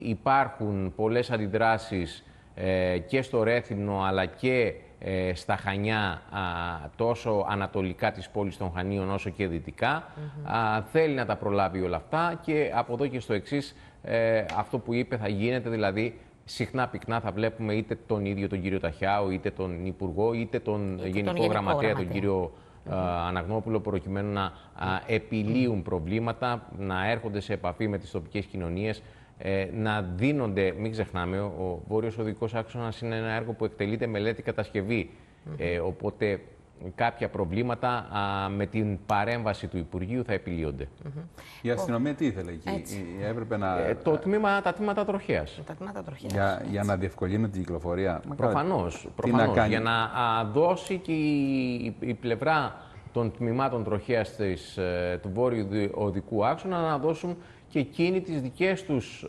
Υπάρχουν πολλές αντιδράσεις και στο Ρέθυμνο αλλά και στα Χανιά, τόσο ανατολικά της πόλης των Χανίων όσο και δυτικά. Θέλει να τα προλάβει όλα αυτά και από εδώ και στο εξής αυτό που είπε θα γίνεται, δηλαδή συχνά πυκνά θα βλέπουμε είτε τον ίδιο τον κύριο Ταχιάου, είτε τον Υπουργό, είτε τον Γενικό Γραμματέα, τον κύριο Αναγνώπουλο, προκειμένου να επιλύουν προβλήματα, να έρχονται σε επαφή με τις τοπικές κοινωνίες, να δίνονται, μην ξεχνάμε, ο Βόρειος Οδικός Άξονας είναι ένα έργο που εκτελείται μελέτη κατασκευή. Οπότε κάποια προβλήματα με την παρέμβαση του Υπουργείου θα επιλύονται. Η αστυνομία τι ήθελε εκεί, έπρεπε να... Τα τμήματα τροχέας. Για να διευκολύνει την κυκλοφορία. Προφανώς. Για να δώσει και η πλευρά των τμήματων τροχέας του Βόρειου Οδικού Άξονα να δώσουν και εκείνοι τις δικές τους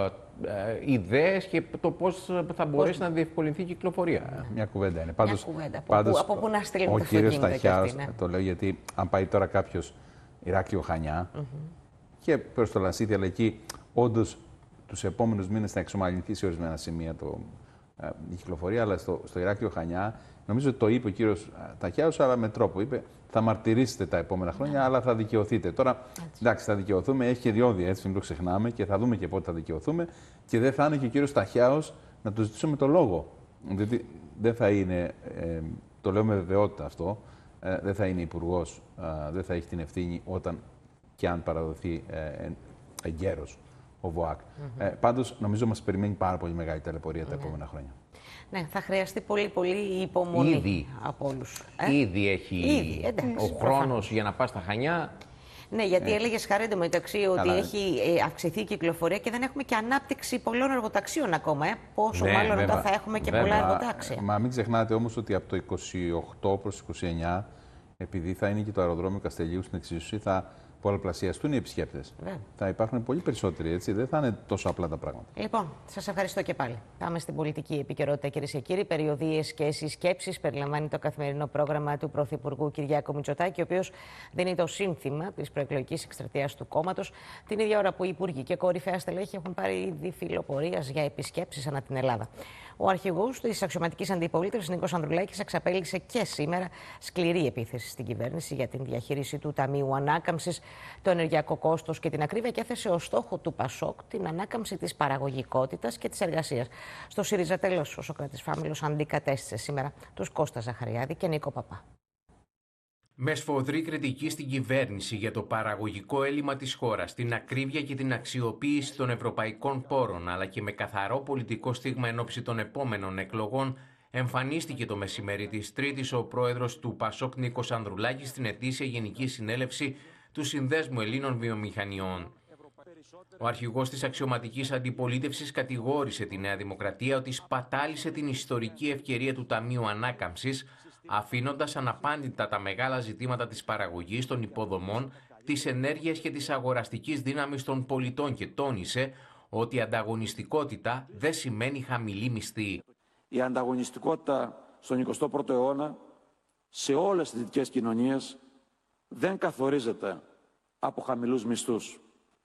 ιδέες και το πώς θα μπορέσει να διευκολυνθεί η κυκλοφορία. Μια κουβέντα είναι. Πάντως, από πού να στείλουμε ο κύριος Ταχιάος, το λέω γιατί αν πάει τώρα κάποιος Ηράκλειο Χανιά και προς το Λασίθι, αλλά εκεί όντως τους επόμενους μήνες θα εξομαλυνθεί σε ορισμένα σημεία η κυκλοφορία, αλλά στο Ηράκλειο Χανιά, νομίζω ότι το είπε ο κύριος Ταχιάος, αλλά με τρόπο είπε, θα μαρτυρήσετε τα επόμενα χρόνια, αλλά θα δικαιωθείτε. Τώρα, εντάξει, θα δικαιωθούμε, έχει και διόδια, έτσι, μην το ξεχνάμε και θα δούμε και πότε θα δικαιωθούμε και δεν θα είναι και ο κύριος Ταχιάος να του ζητήσουμε το λόγο. Δηλαδή, δεν θα είναι, το λέω με βεβαιότητα αυτό, δεν θα είναι υπουργός, δεν θα έχει την ευθύνη όταν και αν παραδοθεί εγκαίρος ο ΒΟΑΚ. Πάντως, νομίζω μας περιμένει πάρα πολύ μεγάλη ταλαιπωρία τα επόμενα χρόνια. Ναι, θα χρειαστεί πολύ υπομονή από όλους. Ήδη έχει ο χρόνος για να πας στα Χανιά. Ναι, γιατί έλεγες, Χαρέ, εντωμεταξύ ότι έχει αυξηθεί η κυκλοφορία και δεν έχουμε και ανάπτυξη πολλών εργοταξίων ακόμα. Πόσο μάλλον όταν θα έχουμε και πολλά εργοτάξια. Μα μην ξεχνάτε όμως ότι από το 28 προς 29, επειδή θα είναι και το αεροδρόμιο Καστελίου στην εξίσωση, θα πολλαπλασιαστούν οι επισκέπτες. Θα υπάρχουν πολύ περισσότεροι, έτσι. Δεν θα είναι τόσο απλά τα πράγματα. Λοιπόν, σας ευχαριστώ και πάλι. Πάμε στην πολιτική επικαιρότητα, κυρίες και κύριοι. Περιοδίες και συσκέψεις περιλαμβάνει το καθημερινό πρόγραμμα του Πρωθυπουργού Κυριάκου Μητσοτάκη, ο οποίος δίνει το σύνθημα της προεκλογικής εκστρατείας του κόμματος, την ίδια ώρα που οι υπουργοί και κορυφαία στελέχη έχουν πάρει ήδη φιλοπορίας για επισκέψεις ανά την Ελλάδα. Ο αρχηγός της αξιωματικής αντιπολίτευσης, Νίκος Ανδρουλάκης, εξαπέλυσε και σήμερα σκληρή επίθεση στην κυβέρνηση για την διαχείριση του Ταμείου Ανάκαμψης, το ενεργειακό κόστος και την ακρίβεια και έθεσε ως στόχο του ΠΑΣΟΚ την ανάκαμψη της παραγωγικότητας και της εργασίας. Στο ΣΥΡΙΖΑ, τέλος, ο Σωκράτης Φάμιλος αντικατέστησε σήμερα τους Κώστα Ζαχαριάδη και Νίκο Παπά. Με σφοδρή κριτική στην κυβέρνηση για το παραγωγικό έλλειμμα της χώρας, την ακρίβεια και την αξιοποίηση των ευρωπαϊκών πόρων, αλλά και με καθαρό πολιτικό στίγμα εν ώψη των επόμενων εκλογών, εμφανίστηκε το μεσημέρι της Τρίτης ο πρόεδρος του ΠΑΣΟΚ Νίκος Ανδρουλάκης στην ετήσια Γενική Συνέλευση του Συνδέσμου Ελλήνων Βιομηχανιών. Ο αρχηγός της αξιωματικής αντιπολίτευσης κατηγόρησε τη Νέα Δημοκρατία ότι σπατάλησε την ιστορική ευκαιρία του Ταμείου Ανάκαμψης, αφήνοντας αναπάντητα τα μεγάλα ζητήματα της παραγωγής, των υποδομών, της ενέργειας και της αγοραστικής δύναμης των πολιτών και τόνισε ότι η ανταγωνιστικότητα δεν σημαίνει χαμηλή μισθή. Η ανταγωνιστικότητα στον 21ο αιώνα σε όλες τις δυτικές κοινωνίες δεν καθορίζεται από χαμηλούς μισθούς.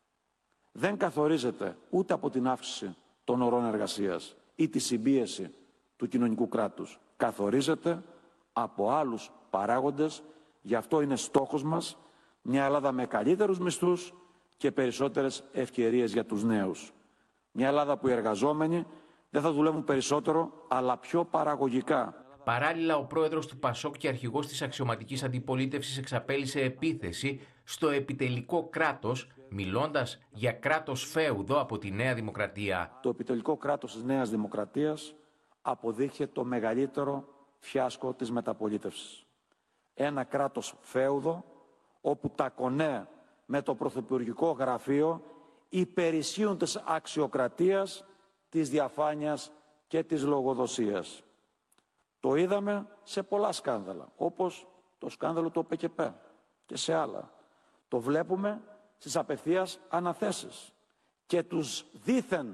Δεν καθορίζεται ούτε από την αύξηση των ωρών εργασίας ή τη συμπίεση του κοινωνικού κράτους. Καθορίζεται από άλλους παράγοντες, γι' αυτό είναι στόχος μας μια Ελλάδα με καλύτερους μισθούς και περισσότερες ευκαιρίες για τους νέους. Μια Ελλάδα που οι εργαζόμενοι δεν θα δουλεύουν περισσότερο, αλλά πιο παραγωγικά. Παράλληλα, ο πρόεδρος του ΠΑΣΟΚ και αρχηγός της αξιωματικής αντιπολίτευσης εξαπέλυσε επίθεση στο επιτελικό κράτος, μιλώντας για κράτος φέουδο από τη Νέα Δημοκρατία. Το επιτελικό κράτος της Νέας Δημοκρατίας αποδείχθηκε το μεγαλύτερο φιάσκο της μεταπολίτευσης. Ένα κράτος φέουδο, όπου τα κονέ με το Πρωθυπουργικό Γραφείο υπερισχύουν της αξιοκρατίας, της διαφάνειας και της λογοδοσίας. Το είδαμε σε πολλά σκάνδαλα, όπως το σκάνδαλο του ΟΠΕΚΕΠ και σε άλλα. Το βλέπουμε στις απευθείας αναθέσεις και τους δήθεν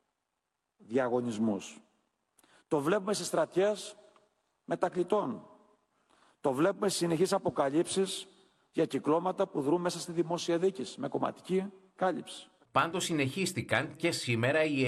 διαγωνισμούς. Το βλέπουμε στις στρατιές μετακλητών. Το βλέπουμε στις συνεχείς αποκαλύψεις για κυκλώματα που δρούν μέσα στη δημόσια δίκηση με κομματική κάλυψη. Πάντως συνεχίστηκαν και σήμερα οι